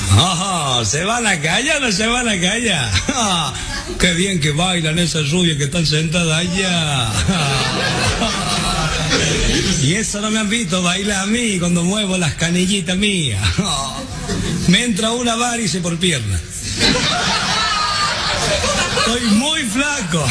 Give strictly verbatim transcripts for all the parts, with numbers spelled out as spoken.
Oh, ¿se van a callar o no se van a callar? Oh, qué bien que bailan esas rubias que están sentadas allá. Oh, y eso no me han visto bailar a mí cuando muevo las canillitas mías. Oh, me entra una varice por pierna. Estoy muy flaco.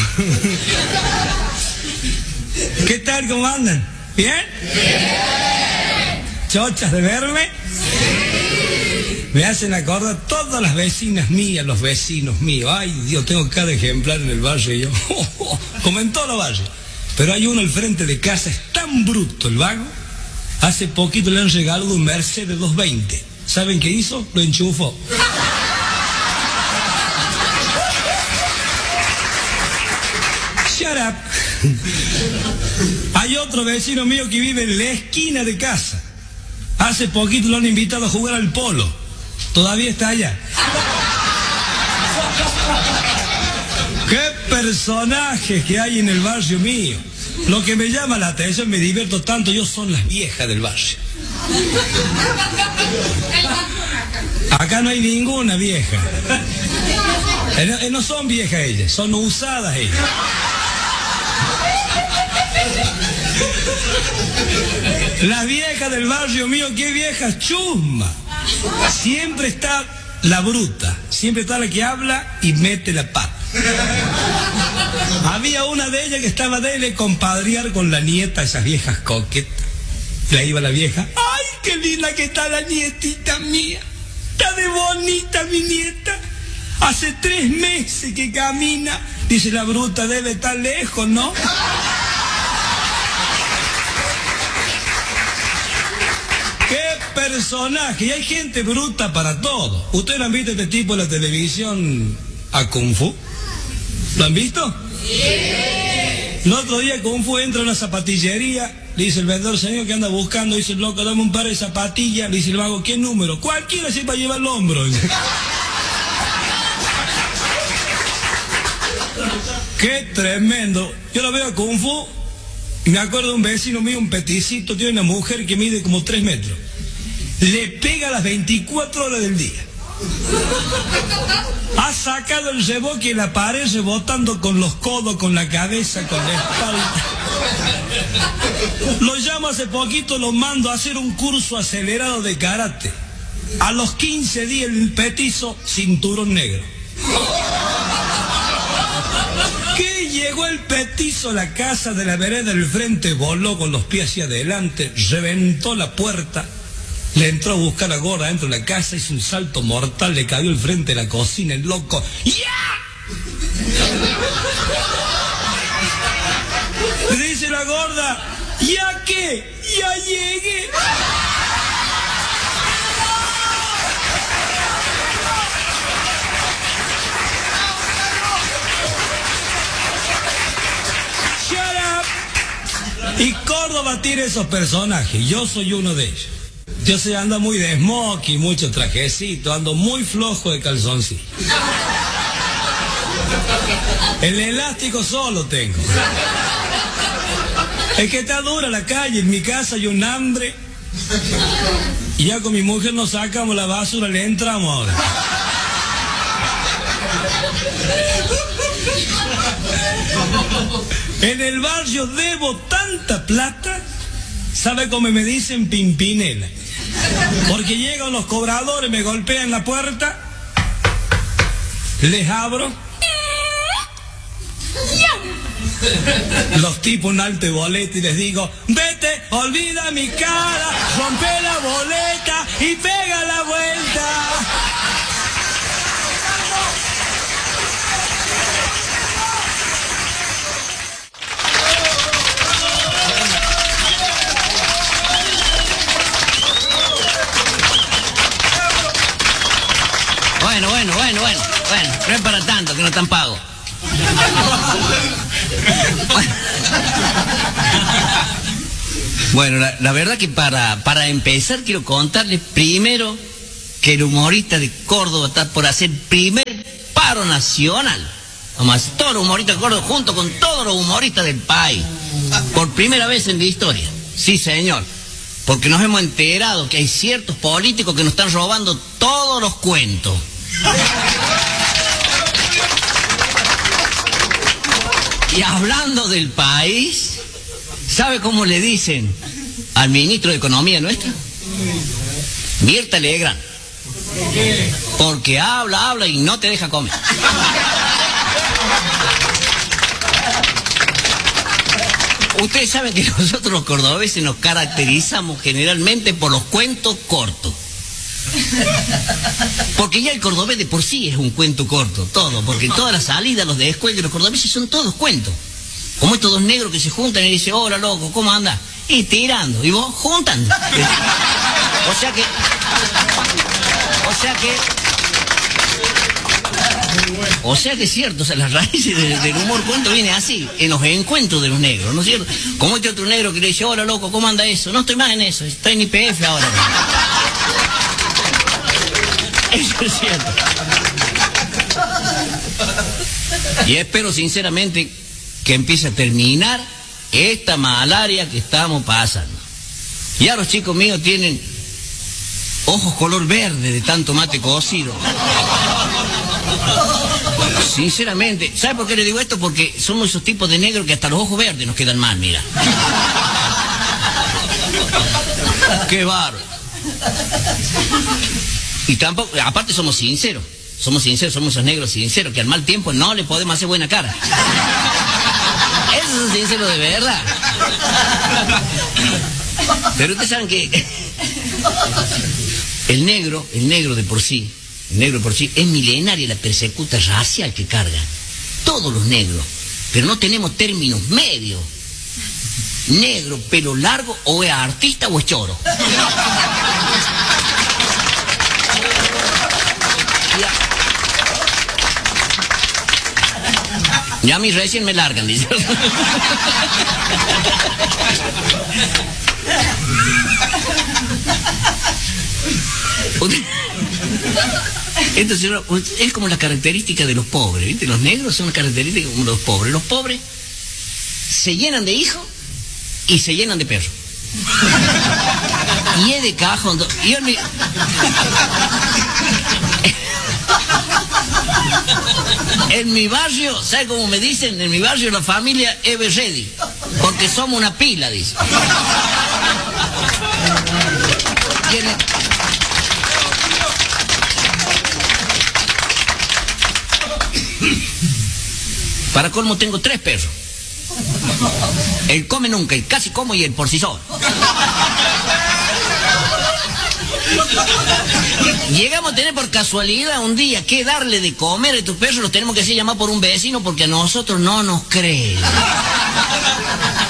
¿Qué tal, cómo andan? ¿Bien? Bien. ¿Chochas de verme? Sí. Me hacen acordar todas las vecinas mías, los vecinos míos. Ay, Dios, tengo cada ejemplar en el barrio y yo. Oh, oh, como en todos los barrios. Pero hay uno al frente de casa, es tan bruto el vago. Hace poquito le han regalado un Mercedes doscientos veinte. ¿Saben qué hizo? Lo enchufó. Shut up. Hay otro vecino mío que vive en la esquina de casa. Hace poquito lo han invitado a jugar al polo. Todavía está allá. ¡Qué personajes que hay en el barrio mío! Lo que me llama la atención, me divierto tanto yo, son las viejas del barrio. Acá no hay ninguna vieja. Eh, no son viejas ellas, son usadas ellas. La vieja del barrio mío, qué vieja chusma. Siempre está la bruta, siempre está la que habla y mete la pata. Había una de ellas que estaba de compadrear con la nieta, esas viejas coquetas. Le iba la vieja, ¡ay, qué linda que está la nietita mía! Está de bonita mi nieta. Hace tres meses que camina. Dice la bruta, debe estar lejos, ¿no? ¡Qué personaje! Y hay gente bruta para todo. ¿Ustedes han visto este tipo en la televisión a Kung Fu? ¿Lo han visto? Sí. El otro día Kung Fu entra a una zapatillería. Le dice el vendedor, señor, que anda buscando. Dice el loco, dame un par de zapatillas. Le dice el vago, ¿qué número? Cualquiera se va a llevar el hombro. ¡Qué tremendo! Yo lo veo a Kung Fu y me acuerdo de un vecino mío, un peticito, tiene una mujer que mide como tres metros. Le pega las veinticuatro horas del día. Ha sacado el reboque y la pared rebotando con los codos, con la cabeza, con la espalda. Lo llamo hace poquito, lo mando a hacer un curso acelerado de karate. A los quince días el petizo, cinturón negro. ¿Qué? Llegó el petizo a la casa de la vereda del frente, voló con los pies hacia adelante, reventó la puerta, le entró a buscar a la gorda dentro de la casa, hizo un salto mortal, le cayó al frente de la cocina, el loco. ¡Ya! Le dice la gorda, ¿ya qué? ¡Ya llegué! Y Córdoba tiene esos personajes, yo soy uno de ellos. Yo sé, ando muy de smoking, mucho trajecito, ando muy flojo de calzoncillo. El elástico solo tengo. Es que está dura la calle, en mi casa hay un hambre. Y ya con mi mujer nos sacamos la basura, le entramos ahora. En el barrio debo tanta plata, ¿sabe cómo me dicen? Pimpinela. Porque llegan los cobradores, me golpean la puerta, les abro, los tipos un alto boleta y les digo, vete, olvida mi cara, rompe la boleta y pega la vuelta. Bueno, bueno, bueno, bueno, bueno, no es para tanto, que no están pagos. Bueno, la, la verdad que para, para empezar quiero contarles primero que el humorista de Córdoba está por hacer primer paro nacional. Nomás todos los humoristas de Córdoba junto con todos los humoristas del país. Por primera vez en la historia. Sí, señor. Porque nos hemos enterado que hay ciertos políticos que nos están robando todos los cuentos. Y hablando del país, ¿sabe cómo le dicen al ministro de Economía nuestra? Mirta Legrand. Porque habla, habla y no te deja comer. Ustedes saben que nosotros los cordobeses nos caracterizamos generalmente por los cuentos cortos. Porque ya el cordobés de por sí es un cuento corto, todo. Porque todas las salidas, los de escuela de los cordobeses son todos cuentos. Como estos dos negros que se juntan y dicen, hola loco, ¿cómo andas? Y tirando, y vos juntando. O sea que... O sea que... O sea que es cierto, o sea, las raíces del, del humor cuento viene así, en los encuentros de los negros, ¿no es cierto? Como este otro negro que le dice, hola loco, ¿cómo anda eso? No estoy más en eso, estoy en I P F ahora. Eso es cierto. Y espero sinceramente que empiece a terminar esta malaria que estamos pasando. Ya los chicos míos tienen ojos color verde de tanto mate cocido. Sinceramente, ¿sabe por qué le digo esto? Porque somos esos tipos de negros que hasta los ojos verdes nos quedan mal, mira. Qué bárbaro. Y tampoco, aparte somos sinceros. Somos sinceros, somos esos negros sinceros que al mal tiempo no le podemos hacer buena cara. Esos son sinceros de verdad. Pero ustedes saben que el negro, el negro de por sí, el negro por sí, es milenaria la persecuta racial que carga. Todos los negros. Pero no tenemos términos medios. Negro, pelo largo, o es artista o es choro. Ya, ya a mí recién me largan, dice. Esto es como la característica de los pobres, ¿viste? Los negros son características como los pobres. Los pobres se llenan de hijos y se llenan de perros. Y es de cajón. Y en mi... en mi barrio, ¿sabe cómo me dicen? En mi barrio la familia Ever Ready, porque somos una pila, dice. Tiene... Para colmo tengo tres perros. El come nunca, el casi como y el por sí solo. Llegamos a tener por casualidad un día que darle de comer a estos perros, los tenemos que hacer llamar por un vecino porque a nosotros no nos creen.